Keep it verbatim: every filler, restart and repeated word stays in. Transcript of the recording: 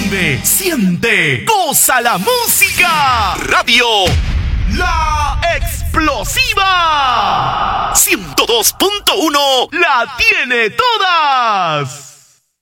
Vive, siente, goza la música. Radio La Explosiva ciento dos punto uno la tiene todas.